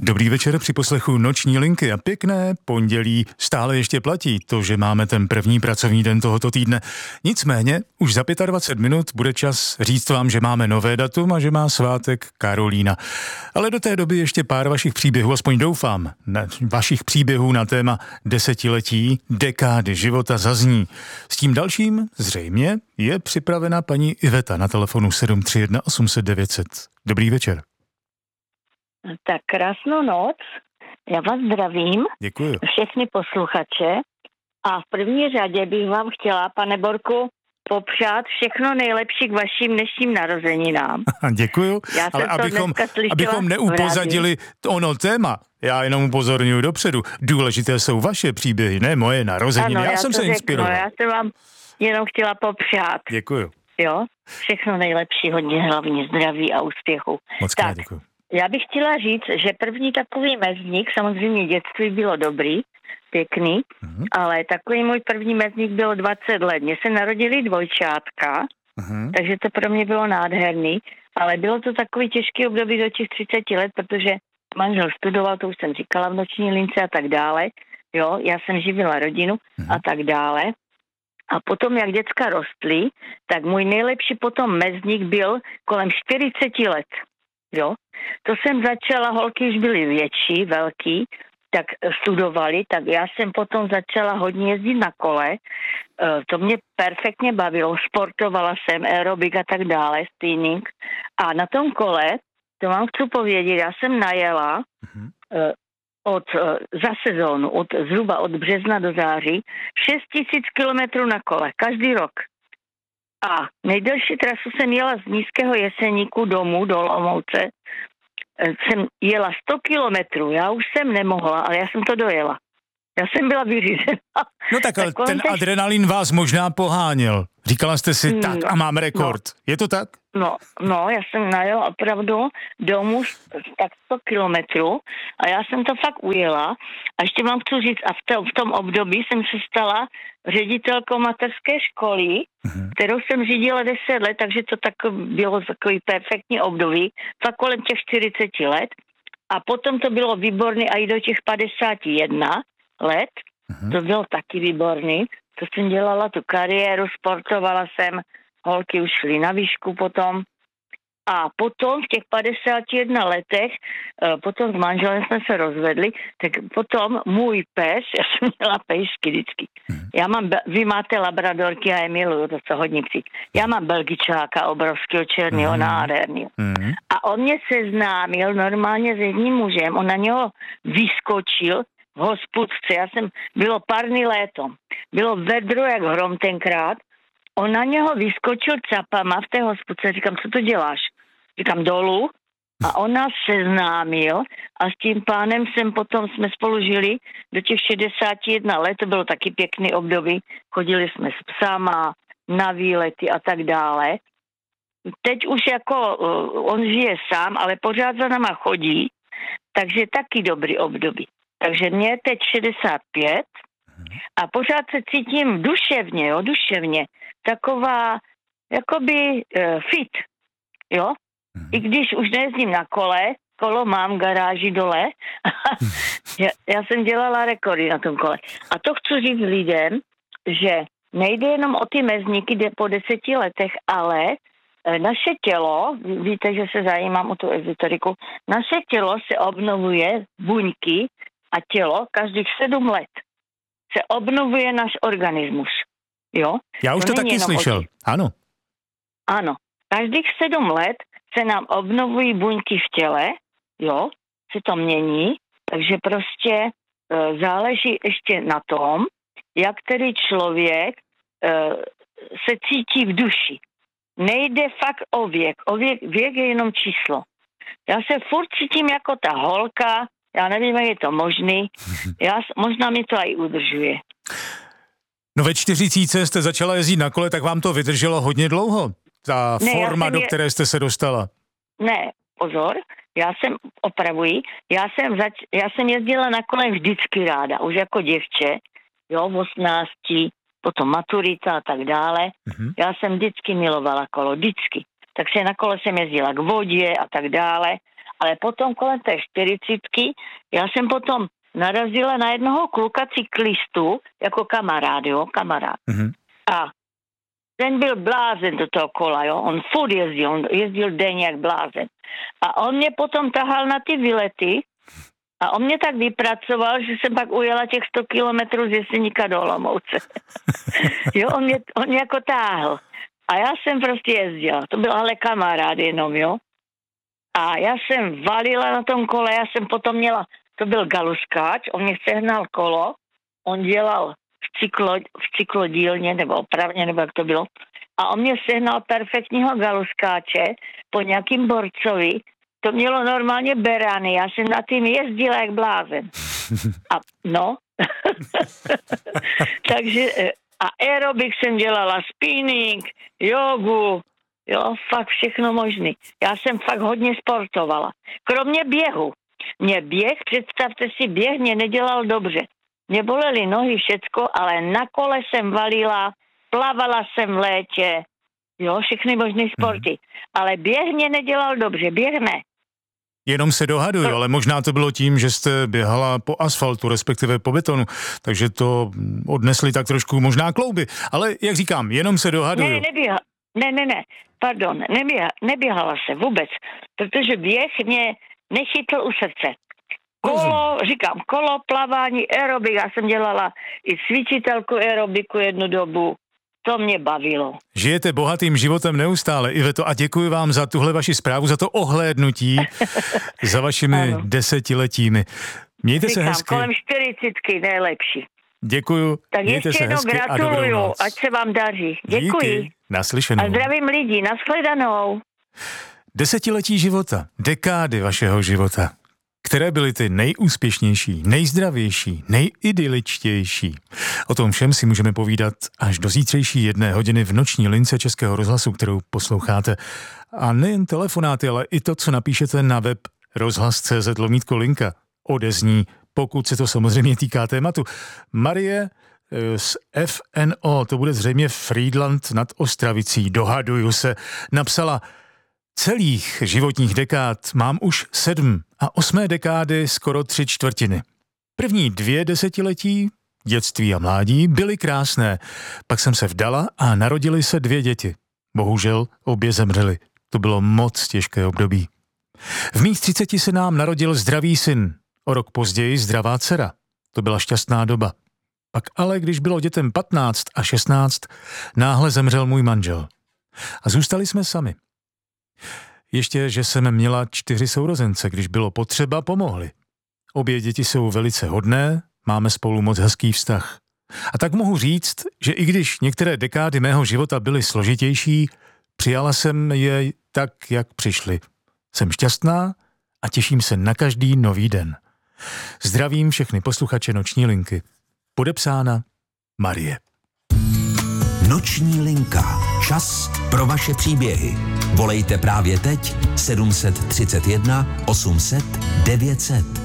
Dobrý večer při poslechu Noční linky a pěkné pondělí. Stále ještě platí to, že máme ten první pracovní den tohoto týdne. Nicméně už za 25 minut bude čas říct vám, že máme nové datum a že má svátek Karolína. Ale do té doby ještě pár vašich příběhů, aspoň doufám, vašich příběhů na téma desetiletí, dekády života zazní. S tím dalším zřejmě je připravena paní Iveta na telefonu 731 800 900. Dobrý večer. Tak krásnou noc, já vás zdravím, Děkuji. Všechny posluchače a v první řadě bych vám chtěla, pane Borku, popřát všechno nejlepší k vašim dnešním narozeninám. Děkuju, ale abychom neupozadili ono téma, já jenom upozorňuji dopředu, důležité jsou vaše příběhy, ne moje narozeniny, ano, já jsem se inspiroval. Já jsem vám jenom chtěla popřát. Děkuju. Jo, všechno nejlepší, hodně hlavně zdraví a úspěchu. Moc krát děkuju. Já bych chtěla říct, že první takový mezník, samozřejmě dětství bylo dobrý, pěkný, ale takový můj první mezník bylo 20 let. Mně se narodili dvojčátka, takže to pro mě bylo nádherný, ale bylo to takový těžký období do těch 30 let, protože manžel studoval, to už jsem říkala v Noční lince a tak dále. Jo, já jsem živila rodinu a tak dále. A potom, jak děcka rostly, tak můj nejlepší potom mezník byl kolem 40 let. Jo, to jsem začala, holky už byly větší, velký, tak studovali, tak já jsem potom začala hodně jezdit na kole, to mě perfektně bavilo, sportovala jsem, aerobik a tak dále, spinning a na tom kole, to vám chci povědět, já jsem najela za sezónu, zhruba od března do září, 6 000 kilometrů na kole, každý rok. A nejdelší trasu jsem jela z Nízkého Jeseníku domů do Olomouce. Jsem jela 100 kilometrů, já už jsem nemohla, ale já jsem to dojela. Já jsem byla vyřízená. No tak ale ten adrenalin vás možná poháněl. Říkala jste si, tak a mám rekord. Je to tak? No, já jsem najela opravdu domů tak 100 kilometrů a já jsem to fakt ujela. A ještě vám chci říct, a v tom období jsem se stala ředitelkou mateřské školy, kterou jsem řídila 10 let, takže to bylo takový perfektní období, fakt kolem těch 40 let. A potom to bylo výborný a i do těch 51 let, to bylo taky výborný. To jsem dělala tu kariéru, sportovala jsem, holky už šly na výšku potom. A potom v těch 51 letech, potom s manželem jsme se rozvedli, tak potom můj pes, já jsem měla pejsky vždycky. Vy máte labradorky a já je miluju, to co hodně psí. Já mám belgičáka obrovského černého, nádherného. A on mě seznámil normálně s jedním mužem, on na něho vyskočil v hospůdce, bylo parný léto, bylo vedro jak hrom tenkrát, on na něho vyskočil capama v té hospůdce, říkám, co to děláš? Říkám, dolů. A on nás seznámil a s tím pánem jsme spolu žili do těch 61 let, to bylo taky pěkný období, chodili jsme s psama, na výlety a tak dále. Teď už on žije sám, ale pořád za náma chodí, takže taky dobrý období. Takže mě je teď 65 a pořád se cítím duševně, taková jakoby fit, jo? I když už nejezdím na kolo mám v garáži dole, já jsem dělala rekordy na tom kole. A to chci říct lidem, že nejde jenom o ty mezníky, jde po 10 letech, ale naše tělo, víte, že se zajímám o tu ezoteriku, naše tělo se obnovuje, buňky a tělo každých 7 let se obnovuje náš organismus. Jo? Já už to taky slyšel, ano. Ano, každých 7 let se nám obnovují buňky v těle, jo, se to mění, takže prostě záleží ještě na tom, jak tedy člověk se cítí v duši. Nejde fakt o věk. Věk je jenom číslo. Já se furt cítím jako ta holka, já nevím, jak je to možný, možná mi to i udržuje. No ve 40 jste začala jezdit na kole, tak vám to vydrželo hodně dlouho? Ta forma, do které jste se dostala. Ne, pozor, já jsem jezdila na kole vždycky ráda, už jako děvče, jo, v 18, potom maturita a tak dále. Já jsem vždycky milovala kolo, vždycky. Takže na kole jsem jezdila k vodě a tak dále. Ale potom kolem té 40, já jsem potom narazila na jednoho kluka cyklistu, jako kamarád. Mm-hmm. A ten byl blázen do toho kola, jo. On furt jezdil denně jak blázen. A on mě potom tahal na ty výlety a on mě tak vypracoval, že jsem pak ujela těch 100 kilometrů z Jeseníka do Olomouce. Jo, on mě jako táhl. A já jsem prostě jezdila. To byl ale kamarád jenom, jo. A já jsem valila na tom kole, já jsem potom měla, to byl galuskáč, on mě sehnal kolo, on dělal v cyklodílně, nebo opravně, nebo jak to bylo. A on mě sehnal perfektního galuskáče po nějakým borcovi. To mělo normálně berány, já jsem na tím jezdila jak blázen. A no, takže a aerobik jsem dělala, spinning, jogu, jo, fakt všechno možný. Já jsem fakt hodně sportovala. Kromě běhu. Mě běh, představte si, běh mě nedělal dobře. Mě bolely nohy, všecko, ale na kole jsem valila, plavala jsem v létě, jo, všechny možný sporty. Ale běh mě nedělal dobře, běh ne. Jenom se dohaduju, ale možná to bylo tím, že jste běhala po asfaltu, respektive po betonu, takže to odnesli tak trošku možná klouby. Ale jak říkám, jenom se dohaduju. Neběhala se vůbec, protože běh mě nechytl u srdce. Kolo, plavání, aerobik, já jsem dělala i cvičitelku aerobiku jednu dobu. To mě bavilo. Žijete bohatým životem neustále, Iveto, a děkuji vám za tuhle vaši zprávu, za to ohlédnutí za vašimi desetiletími. Mějte se hezky. Kolem 40 nejlepší. Děkuju. Tak mějte ještě jednou gratuluju, ať se vám daří. Děkuji. Díky. Naslyšenou. A zdravím lidi, nashledanou. Desetiletí života, dekády vašeho života. Které byly ty nejúspěšnější, nejzdravější, nejidyličtější? O tom všem si můžeme povídat až do zítřejší 1 hodiny v noční lince Českého rozhlasu, kterou posloucháte. A nejen telefonáty, ale i to, co napíšete na web rozhlas.cz/linka. Odezní, pokud se to samozřejmě týká tématu. Marie z FNO, to bude zřejmě Frýdlant nad Ostravicí, dohaduju se, napsala: celých životních dekád mám už 7 a 8. dekády skoro 3/4. První 2 desetiletí, dětství a mládí, byly krásné. Pak jsem se vdala a narodily se 2 děti. Bohužel obě zemřely. To bylo moc těžké období. V mých 30 se nám narodil zdravý syn. O rok později zdravá dcera. To byla šťastná doba. Pak ale, když bylo dětem 15 a 16, náhle zemřel můj manžel. A zůstali jsme sami. Ještě, že jsem měla 4 sourozence, když bylo potřeba, pomohli. Obě děti jsou velice hodné, máme spolu moc hezký vztah. A tak mohu říct, že i když některé dekády mého života byly složitější, přijala jsem je tak, jak přišly. Jsem šťastná a těším se na každý nový den. Zdravím všechny posluchače Noční linky. Podepsána Marie. Noční linka. Čas pro vaše příběhy. Volejte právě teď 731 800 900.